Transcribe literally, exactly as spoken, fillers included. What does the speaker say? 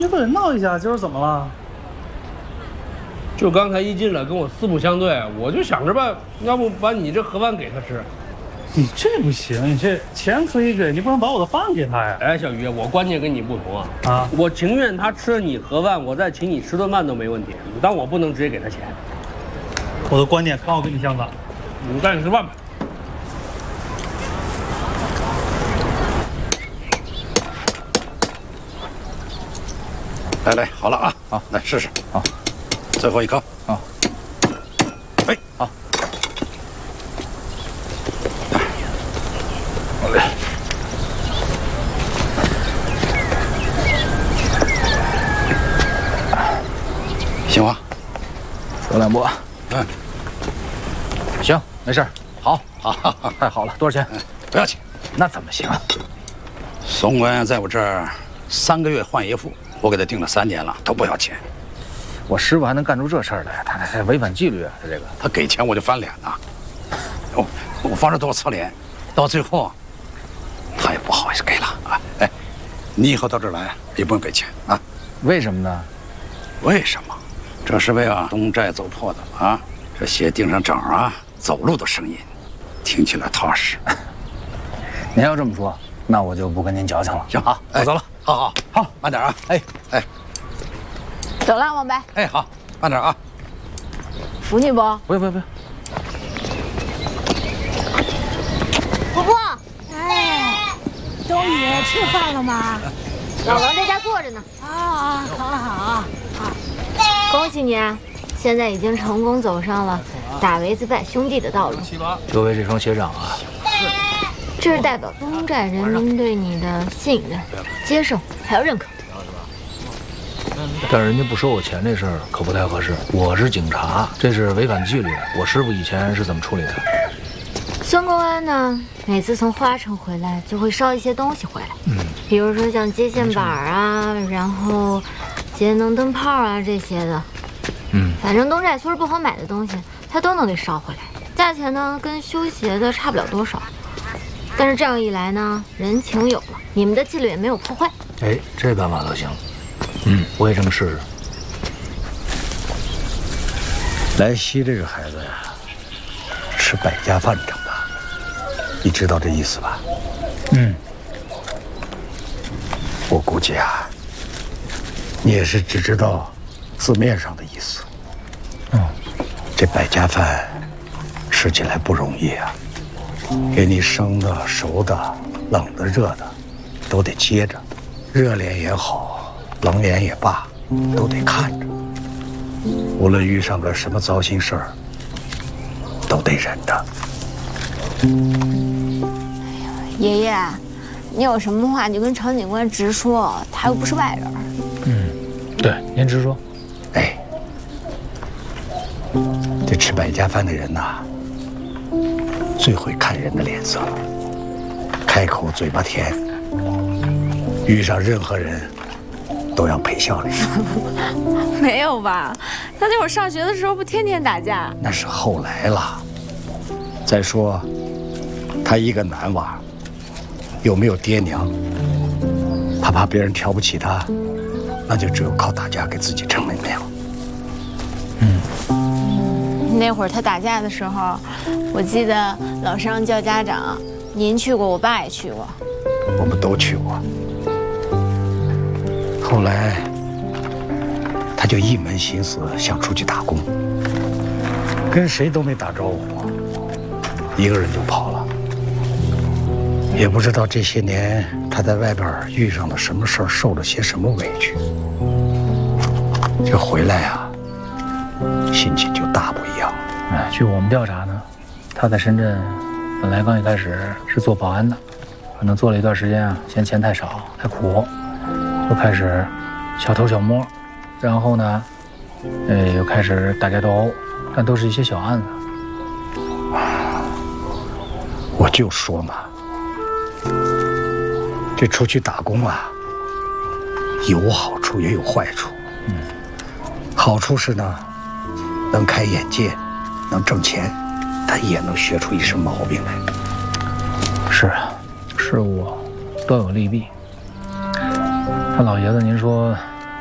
你不得闹一下？今儿怎么了？ 就刚才一进来跟我四目相对，我就想着吧，要不把你这盒饭给他吃。 你这不行，你这钱可以给，你不能把我的饭给他呀。 哎，小鱼，我观念跟你不同啊。 啊， 我情愿他吃了你盒饭，我再请你吃顿饭都没问题，但我不能直接给他钱。 我的观点刚好跟你相反。 你带你吃饭吧。 来来，好了啊，好，来试试，好，最后一颗，好，哎，好，好嘞，行吗？ 走两步， 嗯， 行，没事，好， 好， 太好了，多少钱？ 不要钱， 那怎么行？ 宋官在我这儿三个月换一副。 我给他定了三年了，都不要钱。 我师傅还能干出这事儿来？他还违反纪律啊！他这个， 他给钱我就翻脸呐。我我方着多侧脸，到最后他也不好意思给了啊。哎，你以后到这儿来也不用给钱啊。 为什么呢？ 为什么？这是为啊东寨走破的啊，这鞋钉上掌啊，走路的声音，听起来踏实。 您要这么说，那我就不跟您矫情了。 行， 好，我走了。 好好好，慢点啊！哎哎， 走了，王白。 哎，好，慢点啊！ 扶你不？ 不用不用不用。 婆婆，哎，终于吃饭了吗？老王在家坐着呢。啊，好好好。恭喜你啊，现在已经成功走上了打维兹拜兄弟的道路。 各位这双鞋掌啊。 这是代表东寨人民对你的信任、接受还有认可。 但是人家不收我钱这事儿可不太合适。我是警察，这是违反纪律。我师傅以前是怎么处理的？ 孙公安呢，每次从花城回来就会捎一些东西回来，嗯，比如说像接线板啊，然后节能灯泡啊这些的， 嗯， 反正东寨村不好买的东西，他都能给捎回来，价钱呢跟修鞋的差不了多少。 但是这样一来呢，人情有了，你们的纪律也没有破坏。 哎，这办法倒行。嗯，我也这么试试。莱西这个孩子呀，吃百家饭长大，你知道这意思吧？嗯。我估计啊，你也是只知道字面上的意思。嗯，这百家饭吃起来不容易啊。 给你生的、熟的、冷的、热的，都得接着，热脸也好，冷脸也罢，都得看着。无论遇上个什么糟心事儿，都得忍着。 哎呀，爷爷，你有什么话你就跟常警官直说，他又不是外人。 嗯，对，您直说。哎，这吃百家饭的人呐。 最会看人的脸色了，开口嘴巴甜，遇上任何人都要陪笑脸。 没有吧？他那会儿上学的时候不天天打架？ 那是后来了。再说，他一个男娃，又没有爹娘，他怕别人瞧不起他，那就只有靠打架给自己撑门面了。嗯。 那会儿他打架的时候，我记得老师让叫家长，您去过，我爸也去过， 我们都去过。后来，他就一门心思想出去打工，跟谁都没打招呼，一个人就跑了。也不知道这些年他在外边遇上了什么事儿，受了些什么委屈。这回来啊，心情就大不一样。哎，据我们调查呢，他在深圳本来刚一开始是做保安的，可能做了一段时间啊，嫌钱太少太苦，就开始小偷小摸，然后呢，呃，又开始打架斗殴，但都是一些小案子。我就说嘛，这出去打工啊，有好处也有坏处。嗯，好处是呢，能开眼界，能挣钱，但也能学出一身毛病来。是啊，事物都有利弊。他老爷子，您说